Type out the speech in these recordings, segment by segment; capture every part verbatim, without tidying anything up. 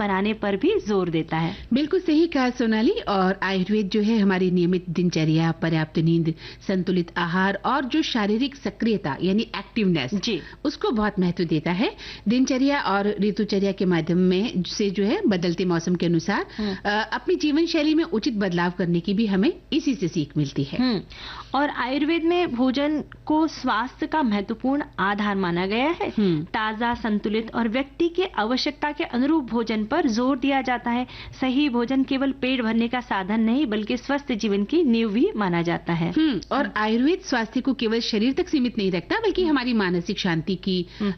बनाने पर भी जोर देता है। बिल्कुल सही कहा सोनाली। और आयुर्वेद जो है हमारी नियमित दिनचर्या, पर्याप्त नींद, संतुलित आहार और जो शारीरिक सक्रियता यानी एक्टिवनेस जी, उसको बहुत महत्व देता है। दिनचर्या और ऋतुचर्या के माध्यम में से जो है बदलते मौसम के अनुसार अपनी जीवन शैली में उचित बदलाव करने की भी हमें इसी से सीख मिलती है। और आयुर्वेद में भोजन को स्वास्थ्य का महत्वपूर्ण आधार माना गया है। ताजा, संतुलित और व्यक्ति के आवश्यकता के अनुरूप भोजन पर जोर दिया जाता है। सही भोजन केवल पेट भरने का साधन नहीं बल्कि स्वस्थ जीवन की नींव भी माना जाता है। और आयुर्वेद स्वास्थ्य को केवल शरीर तक सीमित नहीं रखता बल्कि हमारी मानसिक शांति की,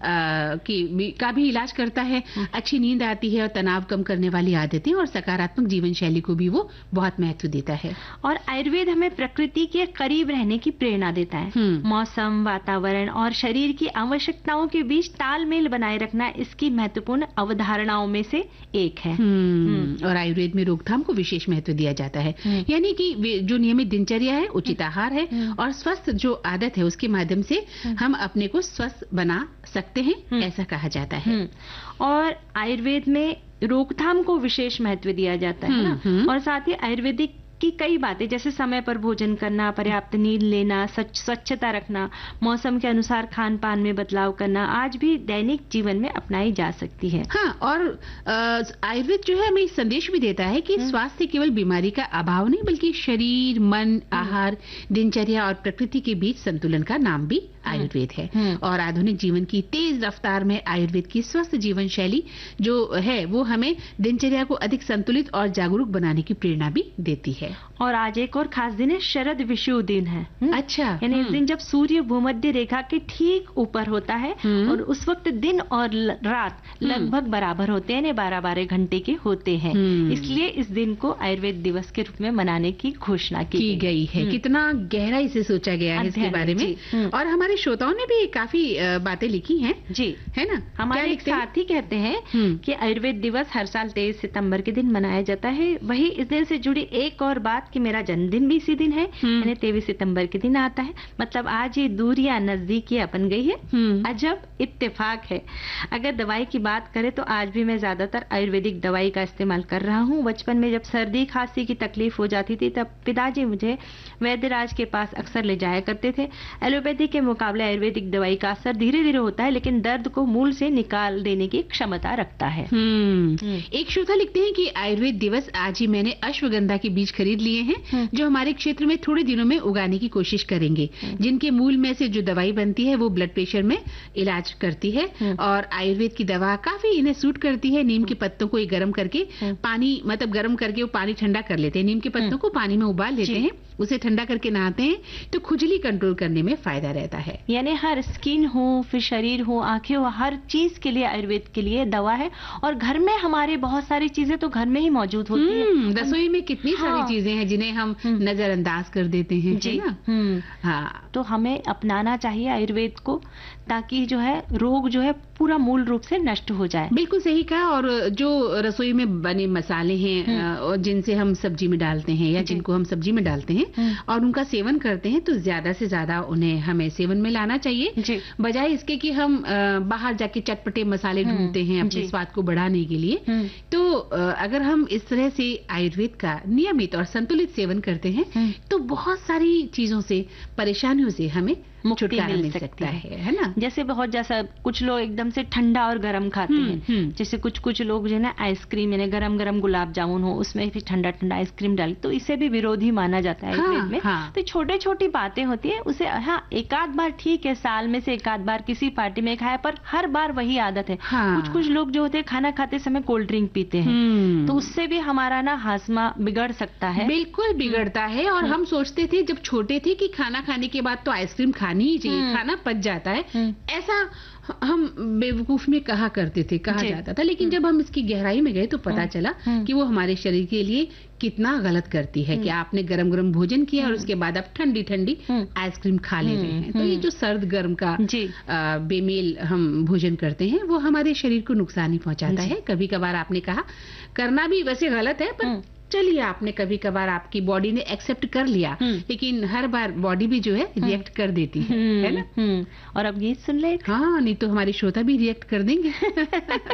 आ, की का भी इलाज करता है। अच्छी नींद आती है और तनाव कम करने वाली आदतें और सकारात्मक जीवन शैली को भी वो बहुत महत्व देता है। और आयुर्वेद हमें प्रकृति के करीब रहने की प्रेरणा देता है। मौसम, वातावरण और शरीर की आवश्यकताओं के बीच तालमेल बनाए रखना इसकी महत्वपूर्ण अवधारणाओं में से एक है। और आयुर्वेद में रोकथाम को विशेष महत्व दिया जाता है, यानी कि जो नियमित दिनचर्या है, उचित आहार है और स्वस्थ जो आदत है उसके माध्यम से हम अपने को स्वस्थ बना सकते हैं, ऐसा कहा जाता है। और आयुर्वेद में रोकथाम को विशेष महत्व दिया जाता है ना। और साथ ही आयुर्वेदिक की कई बातें जैसे समय पर भोजन करना, पर्याप्त नींद लेना, स्वच्छता रखना, मौसम के अनुसार खान पान में बदलाव करना आज भी दैनिक जीवन में अपनाई जा सकती है। हाँ, और आयुर्वेद जो है हमें संदेश भी देता है कि स्वास्थ्य केवल बीमारी का अभाव नहीं बल्कि शरीर, मन, आहार, दिनचर्या और प्रकृति के बीच संतुलन का नाम भी आयुर्वेद है। और आधुनिक जीवन की तेज रफ्तार में आयुर्वेद की स्वस्थ जीवन शैली जो है वो हमें दिनचर्या को अधिक संतुलित और जागरूक बनाने की प्रेरणा भी देती है। और आज एक और खास दिन है, शरद विषुव दिन है। अच्छा, यानी इस दिन जब सूर्य भूमध्य रेखा के ठीक ऊपर होता है और उस वक्त दिन और रात लगभग बराबर होते हैं, बारह बारह घंटे के होते हैं। इसलिए इस दिन को आयुर्वेद दिवस के रूप में मनाने की घोषणा की, की गई है। कितना गहराई से सोचा गया है इसके बारे में। और हमारे श्रोताओं ने भी काफी बातें लिखी हैं जी, है ना। हमारे एक साथी कहते हैं कि आयुर्वेद दिवस हर साल तेईस सितंबर के दिन मनाया जाता है। वही इस दिन से जुड़ी एक और बात कि मेरा जन्मदिन भी इसी दिन है, यानी तेईस सितंबर के दिन आता है। मतलब आज ये दूरियां नजदीकियां बन गई है। अजब इत्तेफाक है। अगर दवाई की बात करें तो आज भी मैं ज्यादातर आयुर्वेदिक दवाई का इस्तेमाल कर रहा हूँ। बचपन में जब सर्दी खांसी की तकलीफ हो जाती थी तब पिताजी मुझे वैद्यराज के पास अक्सर ले जाया करते थे। एलोपैथी के मुकाबले आयुर्वेदिक दवाई का असर धीरे धीरे होता है लेकिन दर्द को मूल से निकाल देने की क्षमता रखता है। एक श्रोता लिखते हैं कि आयुर्वेद दिवस आज ही मैंने अश्वगंधा के बीज खरीद लिए हैं जो हमारे क्षेत्र में थोड़े दिनों में उगाने की कोशिश करेंगे, जिनके मूल में से जो दवाई बनती है वो ब्लड प्रेशर में इलाज करती है और आयुर्वेद की दवा काफी इन्हें सूट करती है। नीम के पत्तों को गर्म करके पानी मतलब गर्म करके वो पानी ठंडा कर लेते हैं। नीम के पत्तों को पानी में उबाल लेते हैं, उसे ठंडा करके नहाते हैं तो खुजली कंट्रोल करने में फायदा रहता है। यानी हर स्किन हो, फिर शरीर हो, आंखें हो, हर चीज के लिए आयुर्वेद के लिए दवा है। और घर में हमारे बहुत सारी चीजें तो घर में ही मौजूद होती है। रसोई में कितनी हाँ, सारी चीजें हैं जिन्हें हम नजरअंदाज कर देते हैं, जी है ना? हाँ, तो हमें अपनाना चाहिए आयुर्वेद को ताकि जो है रोग जो है पूरा मूल रूप से नष्ट हो जाए। बिल्कुल सही कहा। और जो रसोई में बने मसाले हैं और जिनसे हम सब्जी में डालते हैं या जिनको हम सब्जी में डालते हैं और उनका सेवन करते हैं तो ज्यादा से ज्यादा उन्हें हमें सेवन में लाना चाहिए, बजाय इसके कि हम बाहर जाके चटपटे मसाले ढूंढते हैं अपने स्वाद को बढ़ाने के लिए। तो अगर हम इस तरह से आयुर्वेद का नियमित और संतुलित सेवन करते हैं तो बहुत सारी चीजों से, परेशानियों से हमें मुक्ति मिल, मिल सकता है, है ना? जैसे बहुत जैसा कुछ लोग एकदम से ठंडा और गरम खाते हैं, जैसे कुछ कुछ लोग जो है ना आइसक्रीम यानी गरम गरम गुलाब जामुन हो उसमें भी ठंडा ठंडा आइसक्रीम डाल, तो इसे भी विरोधी माना जाता है आयुर्वेद में। हाँ, तो छोटे छोटी बातें होती है उसे हाँ एकाध बार ठीक है, साल में से एकाध बार किसी पार्टी में खाया, पर हर बार वही आदत है। हाँ, कुछ कुछ लोग जो होते हैं खाना खाते समय कोल्ड ड्रिंक पीते हैं, तो उससे भी हमारा ना हाजमा बिगड़ सकता है। बिल्कुल बिगड़ता है। और हम सोचते थे जब छोटे थे कि खाना खाने के बाद तो आइसक्रीम खानी ही चाहिए, खाना पच जाता है, ऐसा हम बेवकूफ में कहा करते थे, कहा जाता था। लेकिन जब हम इसकी गहराई में गए तो पता चला कि वो हमारे शरीर के लिए कितना गलत करती है कि आपने गरम गरम भोजन किया और उसके बाद आप ठंडी ठंडी आइसक्रीम खा ले रहे हैं। तो ये जो सर्द गर्म का आ, बेमेल हम भोजन करते हैं वो हमारे शरीर को नुकसान ही पहुंचाता है। कभी कभार आपने कहा करना भी वैसे गलत है, पर चलिए आपने कभी कभार आपकी बॉडी ने एक्सेप्ट कर लिया, लेकिन हर बार बॉडी भी जो है रिएक्ट कर देती है, है ना? और अब गीत सुन ले। हाँ, नहीं तो हमारे श्रोता भी रिएक्ट कर देंगे।